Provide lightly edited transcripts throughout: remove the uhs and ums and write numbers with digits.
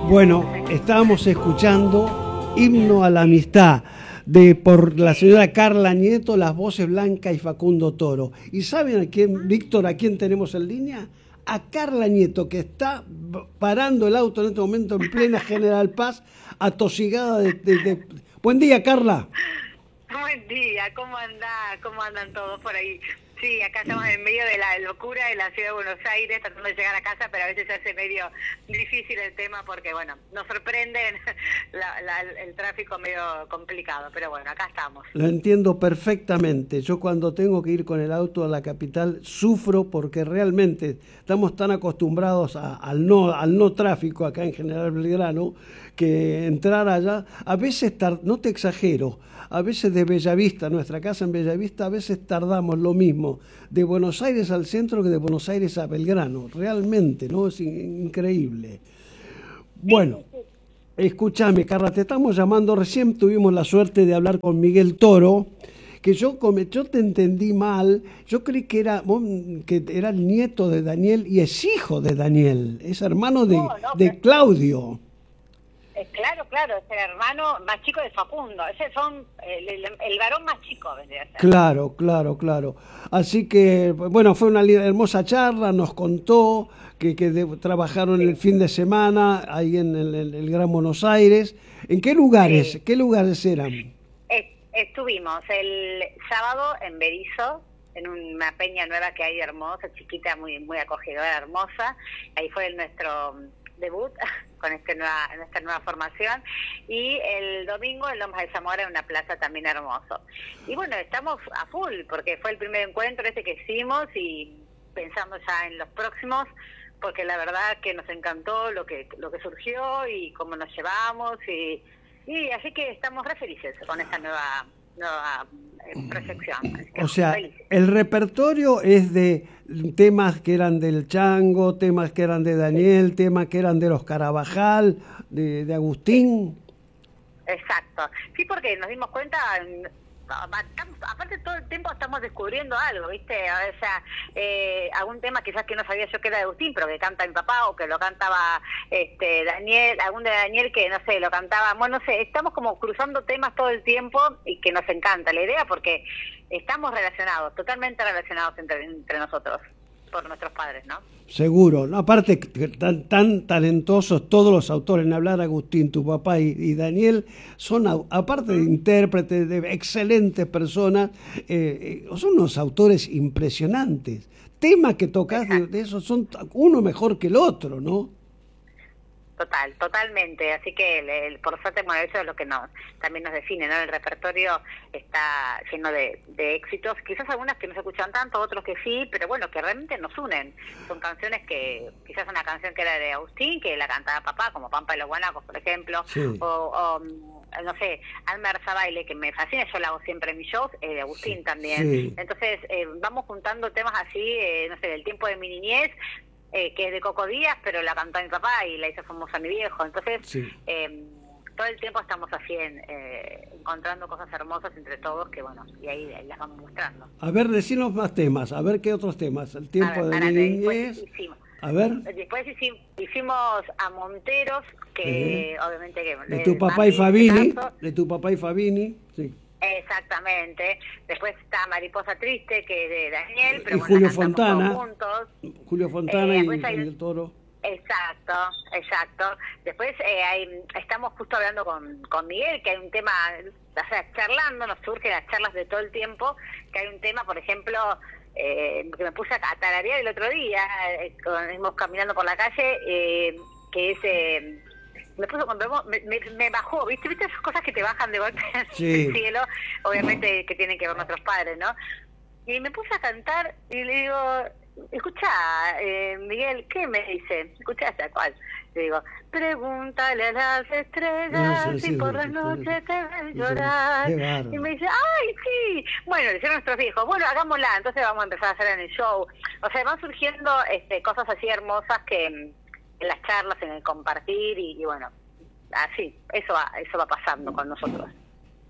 Bueno, estábamos escuchando Himno a la Amistad por la señora Carla Nieto, las voces Blanca y Facundo Toro. ¿Y saben a quién, Víctor, a quién tenemos en línea? A Carla Nieto, que está parando el auto en este momento en plena General Paz, atosigada de... Buen día, Carla. Buen día, ¿cómo andás? ¿Cómo andan todos por ahí? Sí, acá estamos en medio de la locura de la ciudad de Buenos Aires, tratando de llegar a casa, pero a veces se hace medio difícil el tema porque, bueno, nos sorprenden el tráfico medio complicado, pero bueno, acá estamos. Lo entiendo perfectamente. Yo cuando tengo que ir con el auto a la capital sufro porque realmente estamos tan acostumbrados al no tráfico acá en General Belgrano que entrar allá, a veces, no te exagero, a veces de Bellavista, nuestra casa en Bellavista, a veces tardamos lo mismo de Buenos Aires al centro que de Buenos Aires a Belgrano. Realmente, ¿no? Es increíble. Bueno, escúchame, Carla, te estamos llamando. Recién tuvimos la suerte de hablar con Miguel Toro, que yo te entendí mal. Yo creí que era el nieto de Daniel y es hijo de Daniel, es hermano de Claudio. Claro, es el hermano más chico de Facundo. Ese son el varón más chico, vendría a ser. Claro. Así que, bueno, fue una hermosa charla, nos contó que trabajaron el fin de semana ahí en el Gran Buenos Aires. ¿En qué lugares? Sí. ¿Qué lugares eran? Estuvimos el sábado en Berisso, en una peña nueva que hay hermosa, chiquita, muy acogedora, hermosa. Ahí fue nuestro debut con nuestra nueva formación, y el domingo en Lomas de Zamora, en una plaza también hermoso. Y bueno, estamos a full porque fue el primer encuentro que hicimos y pensando ya en los próximos, porque la verdad que nos encantó lo que surgió y cómo nos llevamos y así que estamos re felices con esta nueva proyección. O sea, el repertorio es de temas que eran del Chango, temas que eran de Daniel, temas que eran de los Carabajal, de Agustín. Exacto. Sí, porque nos dimos cuenta, aparte todo el tiempo estamos descubriendo algo, ¿viste? O sea, algún tema quizás que no sabía yo que era de Agustín, pero que canta mi papá, o que lo cantaba Daniel, algún de Daniel que, no sé, lo cantaba, bueno, no sé, estamos como cruzando temas todo el tiempo y que nos encanta la idea porque estamos relacionados, totalmente relacionados entre nosotros, por nuestros padres, ¿no? Seguro, no, aparte tan talentosos todos los autores, en hablar Agustín, tu papá y Daniel, son aparte de intérpretes, de excelentes personas, son unos autores impresionantes. Temas que tocas de esos son uno mejor que el otro, ¿no? Totalmente, así que por suerte, bueno, eso es lo que también nos define, ¿no? El repertorio está lleno de éxitos, quizás algunas que no se escuchan tanto, otros que sí, pero bueno, que realmente nos unen. Son canciones que, quizás una canción que era de Agustín, que la cantaba papá, como Pampa y los Guanacos, por ejemplo, sí. o no sé, Alma Baile, que me fascina, yo la hago siempre en mis shows, de Agustín sí, también. Sí. Entonces, vamos juntando temas así, no sé, del tiempo de mi niñez, que es de Coco Díaz, pero la cantó mi papá y la hizo famosa mi viejo. Entonces, sí. Todo el tiempo estamos así encontrando cosas hermosas entre todos, que bueno, y ahí las vamos mostrando. A ver, decinos más temas, a ver qué otros temas. El tiempo de mi niñez. A ver. Después hicimos a Monteros, que obviamente que de tu papá y Fabini, sí. Exactamente. Después está Mariposa Triste, que es de Daniel, pero y bueno, Julio Fontana, juntos. Julio Fontana y el Toro. Exacto. Después estamos justo hablando con Miguel, que hay un tema, o sea, charlando, nos surgen las charlas de todo el tiempo, que hay un tema, por ejemplo, que me puse a tararear el otro día, íbamos caminando por la calle, que es... me bajó, ¿viste esas cosas que te bajan de golpe del cielo? Obviamente que tienen que ver nuestros padres, ¿no? Y me puse a cantar y le digo, escuchá, Miguel, ¿qué me dice? ¿Escuchaste a cuál? Le digo, pregúntale a las estrellas si por la noche te ven llorar. Y me dice, ¡ay, sí! Bueno, le dijeron nuestros viejos, bueno, hagámosla, entonces vamos a empezar a hacer en el show. O sea, van surgiendo cosas así hermosas que... en las charlas, en el compartir y bueno, así, eso va pasando con nosotros.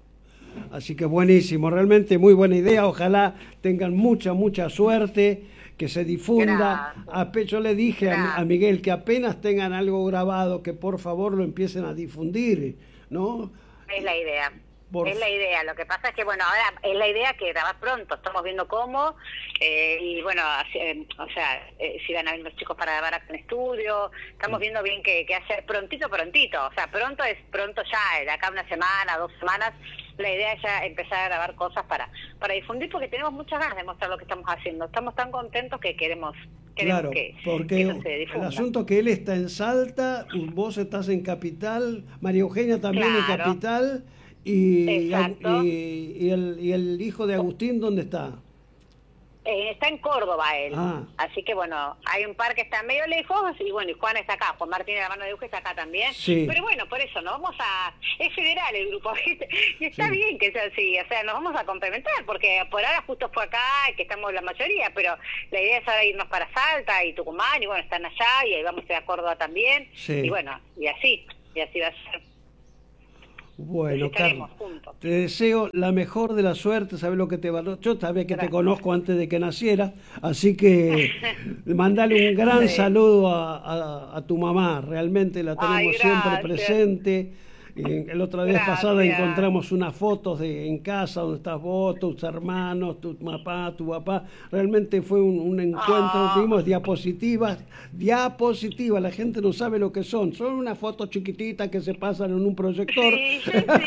Así que buenísimo, realmente muy buena idea, ojalá tengan mucha suerte, que se difunda. Yo le dije a Miguel que apenas tengan algo grabado, que por favor lo empiecen a difundir, ¿no? Es la idea. Es la idea, lo que pasa es que, bueno, ahora es la idea que grabar pronto, estamos viendo cómo, y bueno, o sea, si van a venir los chicos para grabar acá en estudio, estamos viendo bien qué hacer prontito, o sea, pronto es pronto ya, de acá una semana, 2 semanas, la idea es ya empezar a grabar cosas para difundir, porque tenemos muchas ganas de mostrar lo que estamos haciendo, estamos tan contentos que queremos claro, que porque eso se difunda. El asunto que él está en Salta, vos estás en Capital, María Eugenia también en Capital. Y el hijo de Agustín, ¿dónde está? Está en Córdoba él. Así que bueno, hay un par que está medio lejos y bueno, y Juan está acá, Juan Martín de la mano de Euge está acá también. Sí. Pero bueno, por eso nos vamos es federal el grupo, y está bien que sea así, o sea, nos vamos a complementar, porque por ahora justo fue acá, que estamos la mayoría, pero la idea es ahora irnos para Salta y Tucumán, y bueno, están allá, y ahí vamos a ir a Córdoba también, y bueno, y así va a ser. Bueno, Carlos, te deseo la mejor de la suerte, sabes lo que te valoro. Yo sabía que te conozco antes de que naciera, así que mandale un gran saludo a tu mamá, realmente la tenemos siempre presente. El otra vez pasada encontramos unas fotos en casa donde estás vos, tus hermanos, tu papá. Realmente fue un encuentro, tuvimos diapositivas, la gente no sabe lo que son unas fotos chiquititas que se pasan en un proyector. Sí.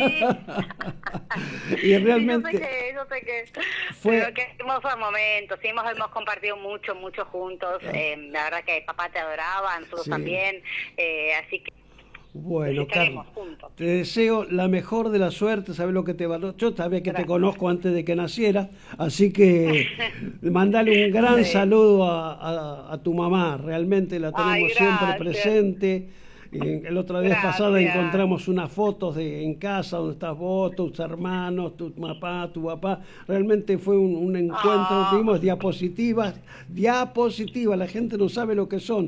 Y realmente yo sé que fue... Pero qué hermosos momentos, sí, hemos compartido mucho juntos, la verdad que papá te adoraba, nosotros también, así que bueno, Carlos, te deseo la mejor de la suerte, sabes lo que te valoro. Yo sabía que te conozco antes de que naciera, así que mandale un gran saludo a tu mamá, realmente la tenemos siempre presente. El otra vez pasada encontramos unas fotos en casa donde estás vos, tus hermanos, tu papá. Realmente fue un encuentro, tuvimos diapositivas, la gente no sabe lo que son